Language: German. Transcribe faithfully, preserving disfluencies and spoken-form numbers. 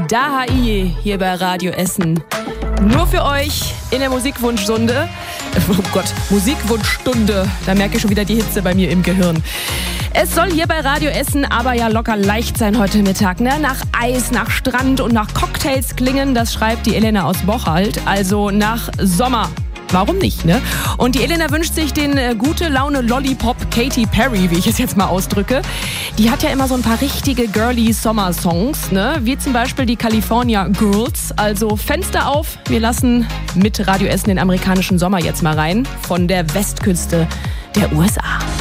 Da H I hier bei Radio Essen. Nur für euch in der Musikwunschstunde. Oh Gott, Musikwunschstunde. Da merke ich schon wieder die Hitze bei mir im Gehirn. Es soll hier bei Radio Essen aber ja locker leicht sein heute Mittag, ne? Nach Eis, nach Strand und nach Cocktails klingen, das schreibt die Elena aus Bocholt. Also nach Sommer. Warum nicht, ne? Und die Elena wünscht sich den äh, gute Laune Lollipop Katy Perry, wie ich es jetzt mal ausdrücke. Die hat ja immer so ein paar richtige girly Sommersongs, ne? Wie zum Beispiel die California Girls. Also Fenster auf, wir lassen mit Radio Essen den amerikanischen Sommer jetzt mal rein. Von der Westküste der U S A.